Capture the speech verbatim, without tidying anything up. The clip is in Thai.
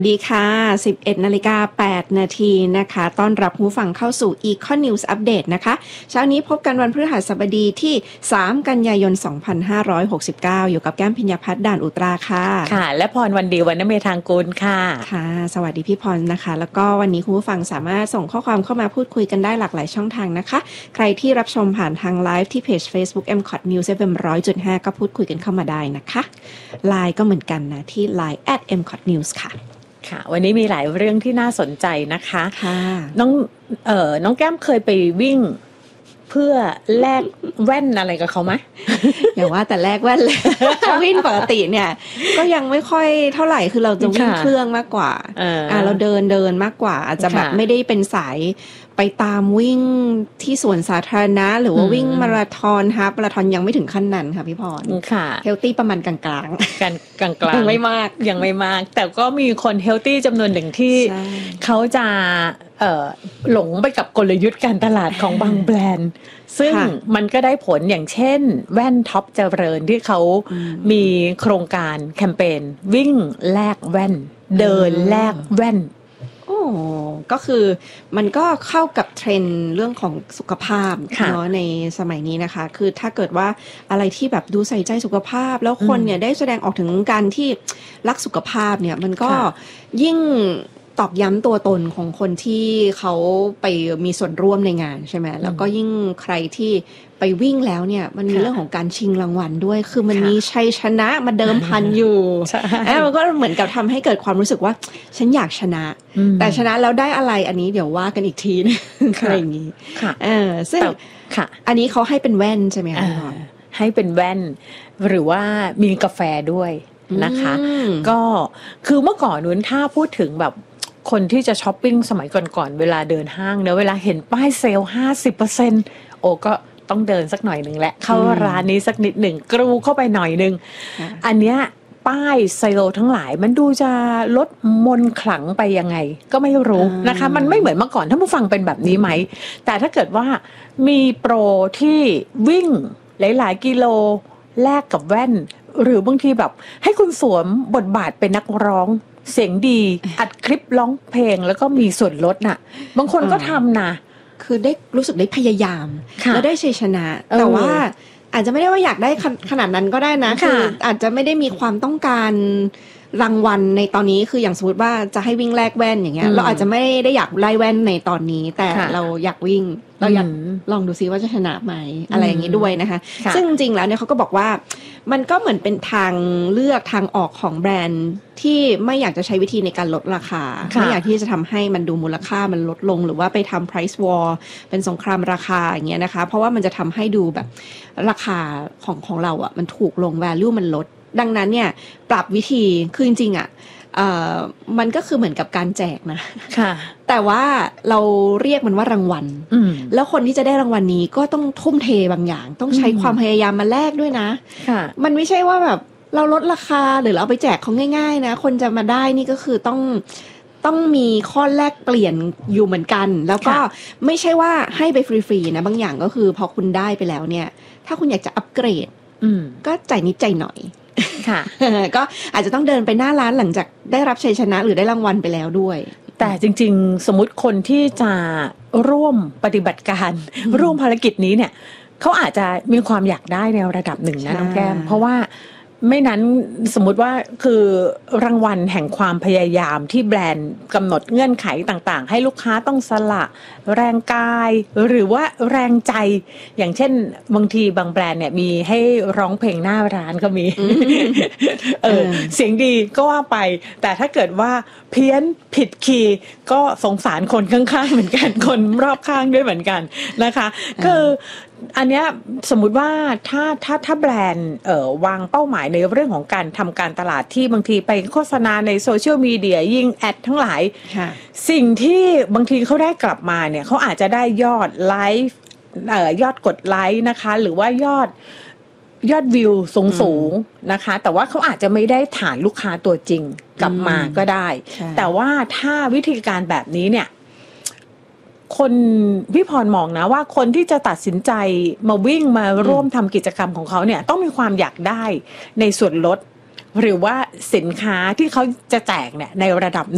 ดีค่ะ สิบเอ็ดนาฬิกาแปดนาทีนะคะต้อนรับผู้ฟังเข้าสู่ Econ News Update นะคะเช้านี้พบกันวันพฤหัสบดีที่สามกันยายนสองพันห้าร้อยหกสิบเก้าอยู่กับแก้มพิญญาพัฒน์ด่านอุตราค่ะค่ะและพรวันดีวรรณเมธางกูลค่ะค่ะสวัสดีพี่พรนะคะแล้วก็วันนี้คุณผู้ฟังสามารถส่งข้อความเข้ามาพูดคุยกันได้หลากหลายช่องทางนะคะใครที่รับชมผ่านทางไลฟ์ที่เพจ Facebook เอ็ม คอท News เอฟ เอ็ม หนึ่งร้อยจุดห้า ก็พูดคุยกันเข้ามาได้นะคะ ไลน์ ก็เหมือนกันนะที่ ไลน์ แอท เอ็ม คอท News ค่ะค่ะวันนี้มีหลายเรื่องที่น่าสนใจนะคะค่ะน้องเอ่อน้องแก้มเคยไปวิ่งเพื่อแลกแว่นอะไรกับเขาไหมอย่าว่าแต่แลกแว่นเลย วิ่งปกติเนี่ยก็ยังไม่ค่อยเท่าไหร่คือเราจะวิ่งเครื่องมากกว่าอ่าเราเดินเดินมากกว่าอาจจะแบบไม่ได้เป็นสายไปตามวิ่งที่สวนสาธารณะหรือว่าวิ่งมาราธอนฮาล์ฟมาราธอนยังไม่ถึงขั้นนั้นค่ะพี่พรค่ะเฮลตี้ประมาณกลางๆกันกลางๆยังไม่มากยังไม่มากแต่ก็มีคนเฮลตี้จำนวนหนึ่งที่เขาจะเอ่อหลงไปกับกลยุทธ์การตลาดของบางแบรนด์ซึ่งมันก็ได้ผลอย่างเช่นแว่นท็อปเจริญที่เขามีโครงการแคมเปญวิ่งแลกแว่นเดินแลกแว่นโอ้ก็คือมันก็เข้ากับเทรนด์เรื่องของสุขภาพเนาะในสมัยนี้นะคะคือถ้าเกิดว่าอะไรที่แบบดูใส่ใจสุขภาพแล้วคนเนี่ยได้แสดงออกถึงการที่รักสุขภาพเนี่ยมันก็ยิ่งตอกย้ำตัวตนของคนที่เขาไปมีส่วนร่วมในงานใช่ไหมแล้วก็ยิ่งใครที่ไปวิ่งแล้วเนี่ยมันมีเรื่องของการชิงรางวัลด้วยคือมันมีชัยชนะมาเดิมพันอยู่แล้วมันก็เหมือนกับทำให้เกิดความรู้สึกว่าฉันอยากชนะแต่ชนะแล้วได้อะไรอันนี้เดี๋ยวว่ากันอีกทีนึงอะไรอย่างนี้เออซึ่งอันนี้เขาให้เป็นแว่นใช่ไหมคะให้เป็นแว่นหรือว่ามีกาแฟด้วยนะคะก็คือเมื่อก่อนนู้นถ้าพูดถึงแบบคนที่จะช้อปปิ้งสมัยก่อนๆเวลาเดินห้างเนอะเวลาเห็นป้ายเซลล์ ห้าสิบเปอร์เซ็นต์ โอ้ก็ต้องเดินสักหน่อยนึงแหละเข้าร้านนี้สักนิดหนึ่งกรูเข้าไปหน่อยนึงอันเนี้ยป้ายเซลล์ทั้งหลายมันดูจะลดมนต์ขลังไปยังไงก็ไม่รู้นะคะมันไม่เหมือนเมื่อก่อนถ้าผู้ฟังเป็นแบบนี้ไหมแต่ถ้าเกิดว่ามีโปรที่วิ่งหลายๆกิโลแลกกับแว่นหรือบางทีแบบให้คุณสวมบทบาทเป็นนักร้องเสียงดีอัดคลิปร้องเพลงแล้วก็มีส่วนลดน่ะบางคนก็ทำนะคือได้รู้สึกได้พยายามแล้วได้ชัยชนะแต่ว่าอาจจะไม่ได้ว่าอยากได้ขนาดนั้นก็ได้นะคืออาจจะไม่ได้มีความต้องการรางวัลในตอนนี้คืออย่างสมมติว่าจะให้วิ่งแลกแว่นอย่างเงี้ยเราอาจจะไม่ได้อยากไล่แว่นในตอนนี้แต่เราอยากวิ่งเราอยากลองดูซิว่าจะชนะไหมอะไรอย่างนี้ด้วยนะคะซึ่งจริงๆแล้วเนี่ยเขาก็บอกว่ามันก็เหมือนเป็นทางเลือกทางออกของแบรนด์ที่ไม่อยากจะใช้วิธีในการลดราคาไม่อยากที่จะทำให้มันดูมูลค่ามันลดลงหรือว่าไปทำ price war เป็นสงครามราคาอย่างเงี้ยนะคะเพราะว่ามันจะทำให้ดูแบบราคาของของเราอ่ะมันถูกลง value มันลดดังนั้นเนี่ยปรับวิธีคือจริงๆอ่ะเอ่อมันก็คือเหมือนกับการแจกนะค่ะแต่ว่าเราเรียกมันว่ารางวัลแล้วคนที่จะได้รางวัลนี้ก็ต้องทุ่มเทบางอย่างต้องใช้ความพยายามมาแลกด้วยนะค่ะมันไม่ใช่ว่าแบบเราลดราคาหรือเราเอาไปแจกเขาง่ายๆนะคนจะมาได้นี่ก็คือต้องต้องมีข้อแลกเปลี่ยนอยู่เหมือนกันแล้วก็ไม่ใช่ว่าให้ไปฟรีๆนะบางอย่างก็คือพอคุณได้ไปแล้วเนี่ยถ้าคุณอยากจะอัปเกรดก็จ่ายนิดจ่ายหน่อยค่ะก็อาจจะต้องเดินไปหน้าร้านหลังจากได้รับชัยชนะหรือได้รางวัลไปแล้วด้วยแต่จริงๆสมมุติคนที่จะร่วมปฏิบัติการร่วมภารกิจนี้เนี่ยเขาอาจจะมีความอยากได้ในระดับหนึ่งนะน้องแก้มเพราะว่าไม่นั้นสมมุติว่าคือรางวัลแห่งความพยายามที่แบรนด์กำหนดเงื่อนไขต่างๆให้ลูกค้าต้องสละแรงกายหรือว่าแรงใจอย่างเช่นบางทีบางแบรนด์เนี่ยมีให้ร้องเพลงหน้าร้านก็มี เออเสียงดีก็ว่าไปแต่ถ้าเกิดว่าเพี้ยนผิดคีย์ก็สงสารคนข้างๆเหมือนกันคนรอบข้างด้วยเหมือนกันนะคะคืออันเนี้ยสมมุติว่าถ้าถ้าถ้าแบรนด์เอ่อวางเป้าหมายในเรื่องของการทำการตลาดที่บางทีไปโฆษณาในโซเชียลมีเดียยิงแอดทั้งหลายสิ่งที่บางทีเขาได้กลับมาเนี่ยเขาอาจจะได้ยอดไลฟ์เอ่อยอดกดไลค์นะคะหรือว่ายอดยอดวิวสูงสูงนะคะแต่ว่าเขาอาจจะไม่ได้ฐานลูกค้าตัวจริงกลับมาก็ได้แต่ว่าถ้าวิธีการแบบนี้เนี่ยคนพี่พรมองนะว่าคนที่จะตัดสินใจมาวิ่งมาร่วมทำกิจกรรมของเขาเนี่ยต้องมีความอยากได้ในส่วนลดหรือว่าสินค้าที่เขาจะแจกเนี่ยในระดับ